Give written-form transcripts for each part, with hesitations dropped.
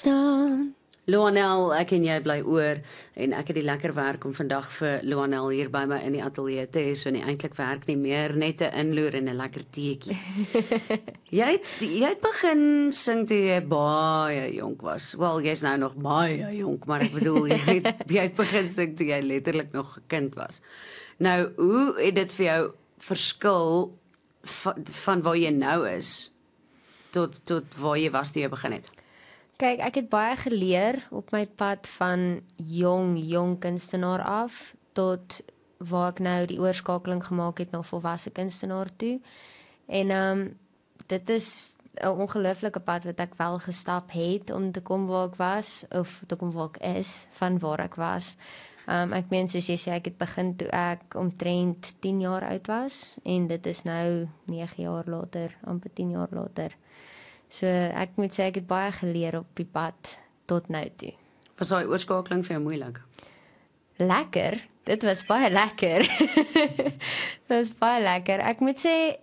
staan. Loanel, ek en jy bly oor en ek het die lekker werk om vandag vir Loanel hier by my in die ateljee te hê, so nie eintlik werk nie, meer net 'n inloer en 'n lekker teetjie. jy het begin sing toe jy baie jonk was. Wel, jy's nou nog baie jonk, maar ek bedoel jy het begin sing toe jy letterlik nog 'n kind was. Nou, hoe het dit vir jou verskil van waar jy nou is tot waar jy was toe jy begin het? Kyk, ek het baie geleer op my pad van jong kunstenaar af tot waar ek nou die oorskakeling gemaak het na volwasse kunstenaar toe. En dit is 'n ongelooflike pad wat ek wel gestap het om te kom waar ek was of te kom waar ek is van waar ek was. Ek meen soos jy sê, ek het begin toe ek omtrent 10 jaar oud was en dit is nou 9 jaar later, amper 10 jaar later. So ek moet sê ek het baie geleer op die pad tot nou toe. Was daai oorskakeling vir jou moeilik? Lekker, dit was baie lekker. Dit was baie lekker. Ek moet sê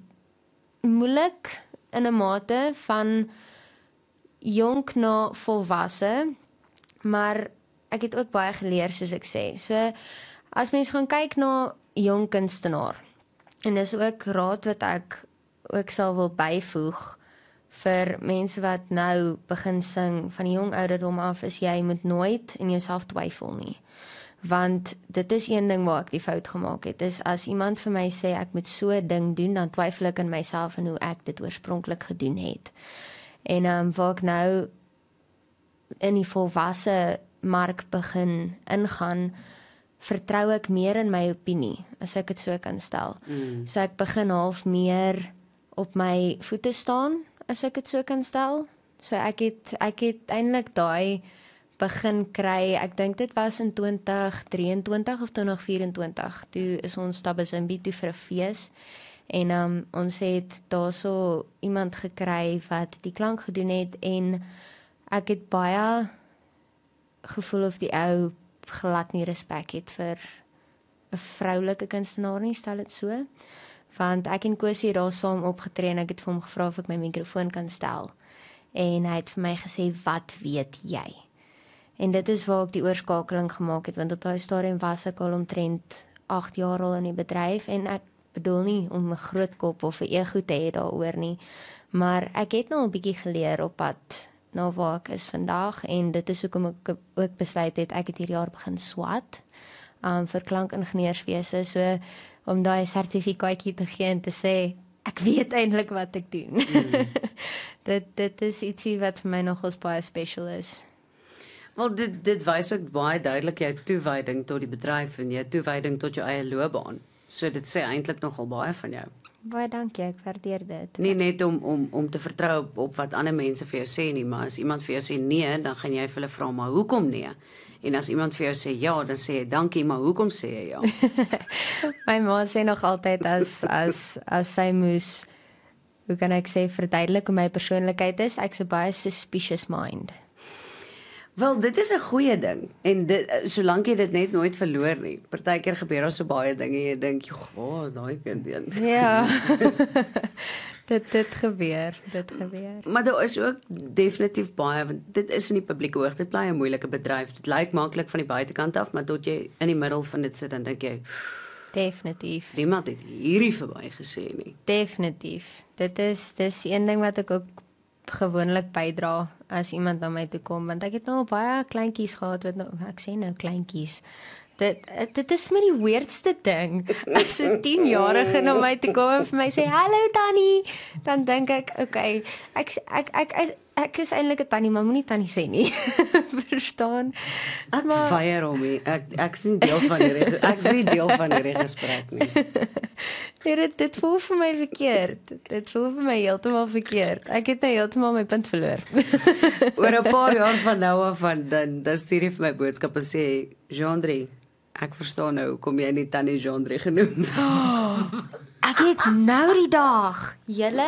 moeilik in 'n mate van jonk na volwasse, maar ek het ook baie geleer soos ek sê. So as mens gaan kyk na jong kunstenaar, en dis ook raad wat ek ook sal wil byvoeg vir mense wat nou begin sing van die jong ouderdom af, is jy moet nooit in jouself twyfel nie. Want dit is een ding waar ek die fout gemaak het, is as iemand vir my sê ek moet so 'n ding doen, dan twyfel ek in myself en hoe ek dit oorspronklik gedoen het. En waar ek nou in die volwasse mark begin ingaan, vertrou ek meer in my opinie, as ek dit so kan stel. So ek begin half meer op my voete staan, as ek dit so kan stel. So ek het eintlik daai begin kry, ek dink dit was in 2023 of 2024, toe is ons Tabazimbi toe vir 'n fees, en ons het daarso iemand gekry wat die klank gedoen het, en ek het baie gevoel of die ou glad nie respek het vir 'n vroulike kunstenaar nie, stel dit so. Want ek en Kosie het daar saam opgetree en ek het vir hom gevra of ek my mikrofoon kan stel. En hy het vir my gesê, wat weet jy? En dit is waar ek die oorskakeling gemaak het, want op daai stadium was ek al omtrent 8 jaar al in die bedryf, en ek bedoel nie om 'n groot kop of 'n ego te hê daaroor nie, maar ek het nou 'n bietjie geleer op pad na waar ek is vandag, en dit is hoekom ek ook besluit het, ek het hierdie jaar begin swat, vir klankingenieurswese, so om daai sertifikaatjie te gee en te sê, ek weet eintlik wat ek doen. Dit is ietsie wat vir my nogals baie special is. Wel, dit wys ook baie duidelik jou toewyding tot die bedryf en jou toewyding tot jou eie loopbaan. So dit sê eintlik nogal baie van jou. Baie dankie, ek waardeer dit. Nie net om te vertrou op wat ander mense vir jou sê nie, maar as iemand vir jou sê nee, dan gaan jy vir hulle vra, maar hoekom nee? En as iemand vir jou sê ja, dan sê jy dankie, maar hoekom sê jy ja? My ma sê nog altyd as sy moes, hoe kan ek sê, verduidelik hoe my persoonlikheid is, ek's 'n baie suspicious mind. Wel, dit is 'n goeie ding. En solank jy dit net nooit verloor nie. Partykeer gebeur daar so baie dinge, jy dink, "Joh, is daai kind een." Ja. Dit gebeur. Maar daar is ook definitief baie, want dit is in die publieke oog, dit bly 'n moeilike bedryf. Dit lyk maklik van die buitekant af, maar tot jy in die middel van dit sit, dan dink jy, definitief. niemand het hierdie verby gesê nie. Definitief. Dis een ding wat ek ook gewoonlik bydra as iemand na my toe kom, want ek het nou al baie kleintjies gehad wat nou, ek sê nou kleintjies. Dit is my die weirdste ding. As 'n 10-jarige na my toe kom en vir my sê, "Hallo Tannie," dan dink ek, okay, ek is eintlik 'n tannie, maar moenie tannie sê nie. Verstaan? Ek weier om nie. Ek's nie deel van hierdie gesprek nie. Nee, dit voel vir my verkeerd. Dit voel vir my heeltemal verkeerd. Ek het nou heeltemal my punt verloor. Oor 'n paar jaar van nou af dan stuur jy vir my boodskap en sê, "Jean-André, ek verstaan nou hoekom jy nie Tannie Jean-André genoem." Ek het nou die dag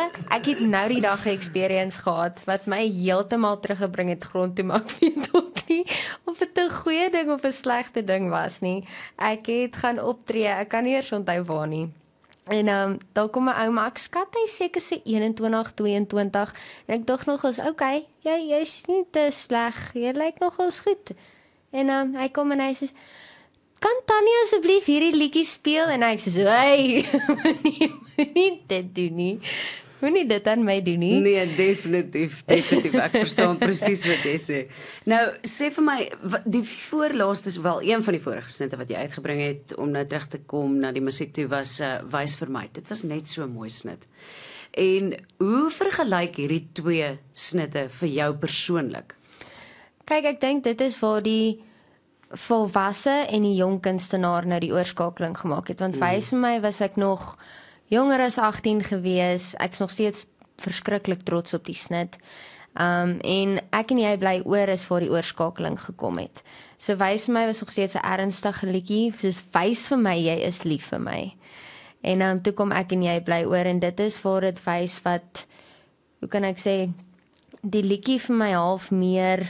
'n experience gehad wat my heeltemal teruggebring het grond toe, maar ek weet ook nie of dit 'n goeie ding of 'n slegte ding was nie. Ek het gaan optree, ek kan nie eers onthou waar nie. En daar kom 'n ou, maar ek skat hy seker so 21, 22 en ek dink nog ons okay, jy's nie te sleg. Jy lyk nog ons goed. En hy kom en hy sê kan Tannie asseblief hierdie liedjie speel en ek sê hey, moenie dit doen nie. Moenie dit aan my doen nie. Nee, definitief. Ek verstaan presies wat jy sê. Nou, sê vir my, die voorlaaste is wel een van die vorige snitte wat jy uitgebring het om nou terug te kom na die musiek toe was Wys vir my. Dit was net so 'n mooi snit. En hoe vergelyk hierdie twee snitte vir jou persoonlik? Kyk, ek dink dit is waar die volwasse en die jong kunstenaar nou die oorskakeling gemaak het, want Wys vir my was ek nog jonger as 18 gewees, ek's nog steeds verskriklik trots op die snit. En Ek en jy bly oor is waar die oorskakeling gekom het. So Wys vir my was nog steeds 'n ernstige liedjie, soos wys vir my jy is lief vir my. En toe kom Ek en jy bly oor en dit is waar dit wys wat, hoe kan ek sê, die liedjie vir my half meer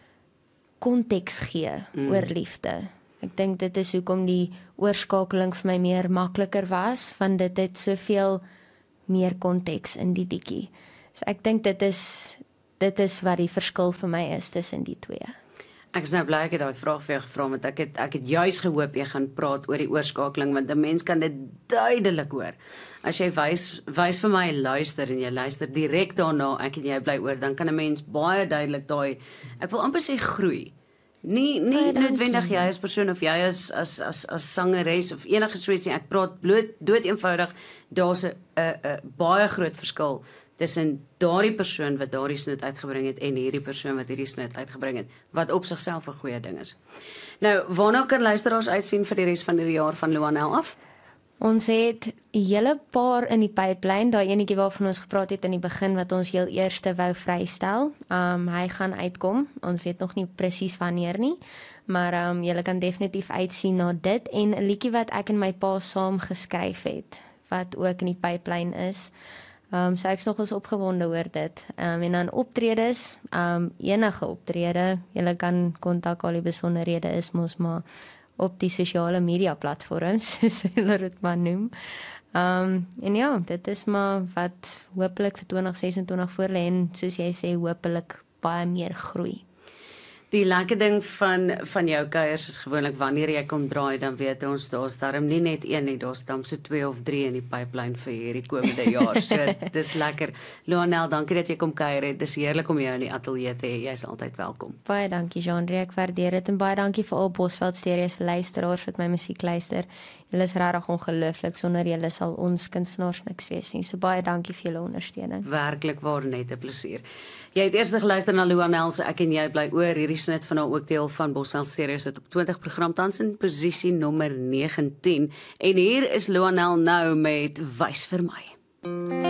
konteks gee oor liefde. Ek dink dit is hoekom die oorskakeling vir my meer makliker was, want dit het soveel meer konteks in die liedjie. So ek dink dit is wat die verskil vir my is tussen die twee. Ek is nou bly ek het daai vraag vir jou gevra, want ek het juis gehoop jy gaan praat oor die oorskakeling, want 'n mens kan dit duidelik hoor. As jy wys vir my luister en jy luister direk daarna Ek en jy bly oor, dan kan 'n mens baie duidelik daai, ek wil amper sê groei. Nie noodwendig jy as persoon of jy as sangeres of enige soets nie. Ek praat bloot dood eenvoudig, daar's 'n baie groot verskil tussen daardie persoon wat daardie snit uitgebring het en hierdie persoon wat hierdie snit uitgebring het, wat op sigself 'n goeie ding is. Nou, waarna kan luisteraars uitsien vir die res van die jaar van Loanel af? Ons het 'n hele paar in die pipeline, daai enetjie waarvan ons gepraat het in die begin wat ons heel eerste wou vrystel. Hy gaan uitkom. Ons weet nog nie presies wanneer nie, maar julle kan definitief uitsien na dit en 'n liedjie wat ek en my pa saam geskryf het wat ook in die pipeline is. So ek's nogals opgewonde oor dit. En dan optredes, enige optrede, julle kan kontak, al die besonderhede is mos maar op die sosiale media platforms, soos hulle dit maar noem. En ja, dit is maar wat hopelik vir 2026 voorlê en soos jy sê, hopelik baie meer groei. Die lekker ding van jou kuiers is gewoonlik wanneer jy kom draai, dan weet ons daar's darm nie net een nie, daar's dan so 2 of 3 in die pipeline vir hierdie komende jaar. So dis lekker. Loanel, dankie dat jy kom kuier het. Dis heerlik om jou in die ateljee te hê. Jy's altyd welkom. Baie dankie Jean-Rie, ek waardeer dit en baie dankie vir al Bosveld Stereo se luisteraars wat my musiek luister. Julle is regtig ongelooflik. Sonder julle sal ons kunstenaars niks wees nie. So baie dankie vir julle ondersteuning. Werklik waar, net 'n plesier. Jy het eers geluister na Loanel se Ek en jy bly oor. Hierdie snit van haar ook deel van Bosveld Stereo sit op 20 program tans in posisie nommer 19. En hier is Loanel nou met Wys vir my.